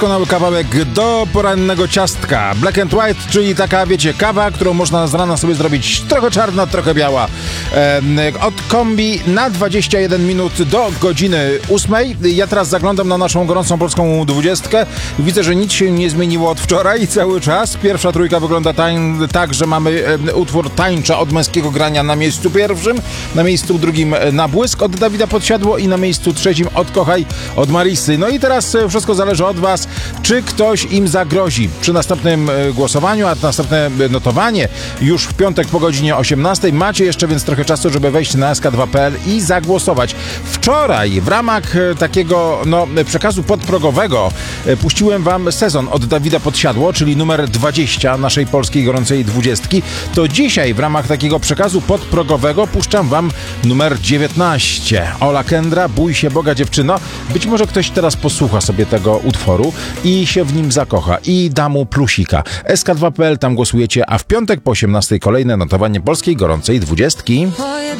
Doskonały kawałek do porannego ciastka. Black and White, czyli taka, wiecie, kawa, którą można z rana sobie zrobić trochę czarna, trochę biała. Od kombi na 21 minut do godziny 8. Ja teraz zaglądam na naszą gorącą polską 20. Widzę, że nic się nie zmieniło od wczoraj cały czas. Pierwsza trójka wygląda tak, że mamy utwór Tańcza od Męskiego Grania na miejscu pierwszym, na miejscu drugim Na Błysk od Dawida Podsiadło i na miejscu trzecim Odkochaj od Marisy. No i teraz wszystko zależy od was, czy ktoś im zagrozi przy następnym głosowaniu, a następne notowanie już w piątek po godzinie 18. Macie jeszcze więc trochę czasu, żeby wejść na sk2.pl i zagłosować. Wczoraj w ramach takiego przekazu podprogowego puściłem wam Sezon od Dawida Podsiadło, czyli numer 20 naszej polskiej gorącej 20. To dzisiaj w ramach takiego przekazu podprogowego puszczam wam numer 19. Ola Kendra, Bój się Boga dziewczyno. Być może ktoś teraz posłucha sobie tego utworu i się w nim zakocha i da mu plusika. sk2.pl, tam głosujecie, a w piątek po 18 kolejne notowanie polskiej gorącej 20.